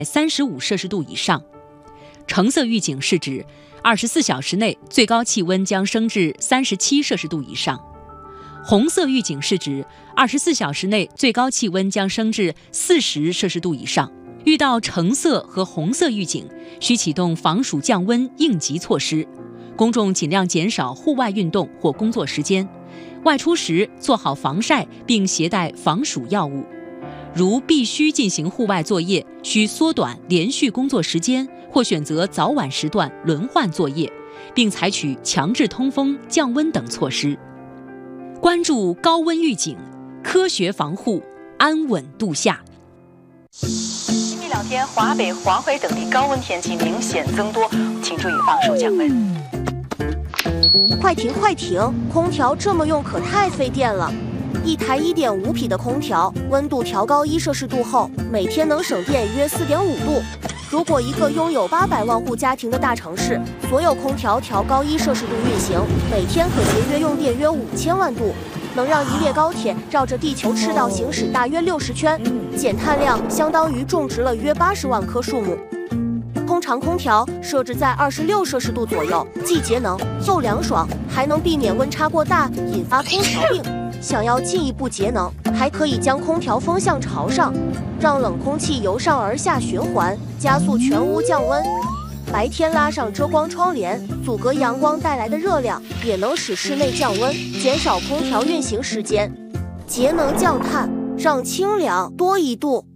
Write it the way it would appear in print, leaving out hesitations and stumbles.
35°C以上。橙色预警是指24小时内最高气温将升至37°C以上。红色预警是指24小时内最高气温将升至40°C以上。遇到橙色和红色预警，需启动防暑降温应急措施。公众尽量减少户外运动或工作时间，外出时做好防晒并携带防暑药物。如必须进行户外作业，需缩短连续工作时间，或选择早晚时段轮换作业，并采取强制通风、降温等措施。关注高温预警，科学防护，安稳度夏。 今明两天，华北、黄淮等地高温天气明显增多，请注意防暑降温。 快停快停！空调这么用可太费电了。一台1.5匹的空调，温度调高1°C后，每天能省电约4.5度。如果一个拥有800万户家庭的大城市，所有空调调高1°C运行，每天可节约用电约5000万度，能让一列高铁绕着地球赤道行驶大约60圈，减碳量相当于种植了约80万棵树木。通常空调设置在26°C左右，既节能又凉爽，还能避免温差过大引发空调病。想要进一步节能，还可以将空调风向朝上，让冷空气由上而下循环，加速全屋降温。白天拉上遮光窗帘，阻隔阳光带来的热量，也能使室内降温，减少空调运行时间，节能降碳，让清凉多一度。